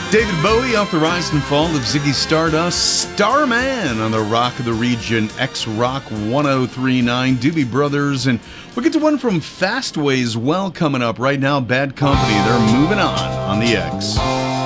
David Bowie off the rise and fall of Ziggy Stardust, Starman on the Rock of the Region, X-Rock 1039, Doobie Brothers, and we'll get to one from Fastway as well coming up right now. Bad Company, they're moving on the X.